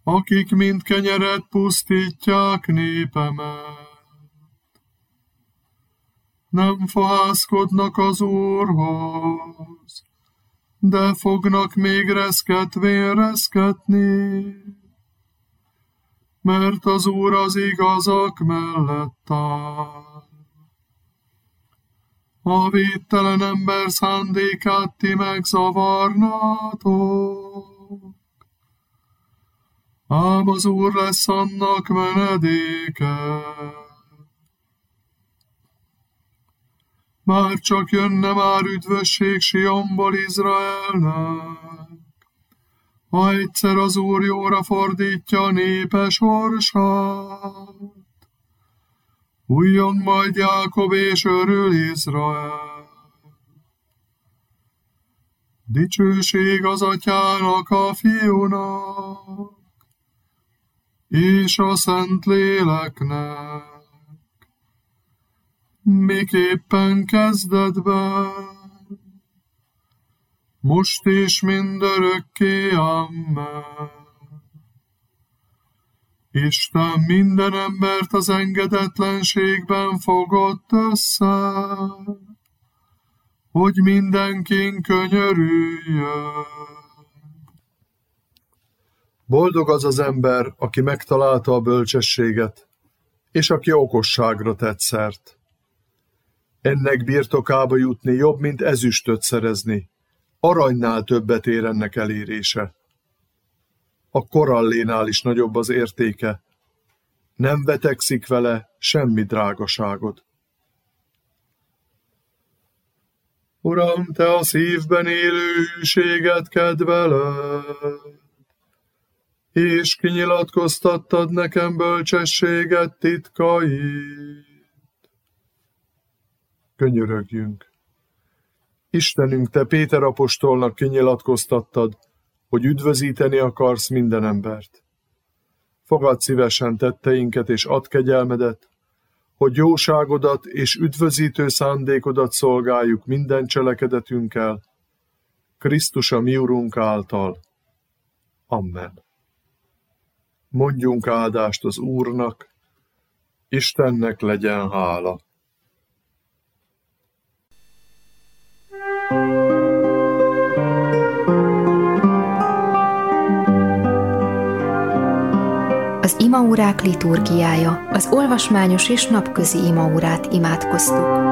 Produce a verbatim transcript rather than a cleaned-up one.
akik mind kenyeret pusztítják népemet. Nem fohászkodnak az Úrhoz, de fognak még reszketvén reszketni, mert az Úr az igazak mellett áll. A véttelen ember szándékát ti megzavarnátok, ám az Úr lesz annak menedéke. Már csak jönne már üdvösség Sionból Izraelnek, ha egyszer az Úr jóra fordítja a népe sorsát. Újjon majd Jákob és örül Izrael. Dicsőség az Atyának, a Fiúnak, és a Szentléleknek, miképpen kezdetben, most is mindörökké, amen. Isten minden embert az engedetlenségben fogott össze, hogy mindenkin könyörüljön. Boldog az az ember, aki megtalálta a bölcsességet, és aki okosságra tett szert. Ennek birtokába jutni jobb, mint ezüstöt szerezni, aranynál többet ér ennek elérése. A korallénál is nagyobb az értéke, nem vetekszik vele semmi drágaságod. Uram, te a szívben élő hűséget kedveled, és kinyilatkoztattad nekem bölcsességet titkait. Könyörögjünk! Istenünk, te Péter apostolnak kinyilatkoztattad, hogy üdvözíteni akarsz minden embert. Fogadd szívesen tetteinket és add kegyelmedet, hogy jóságodat és üdvözítő szándékodat szolgáljuk minden cselekedetünkkel, Krisztus a mi Urunk által. Amen. Mondjunk áldást az Úrnak, Istennek legyen hála. Az imaórák liturgiája, az olvasmányos és napközi imaórát imádkoztuk.